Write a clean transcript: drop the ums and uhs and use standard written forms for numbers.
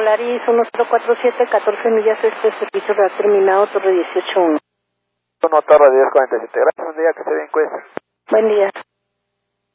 Polaris 1047, 14 millas este servicio que ha terminado, Torre 18-1. No, Torre 1047. Gracias, un día que se bien, cuesta. Buen día.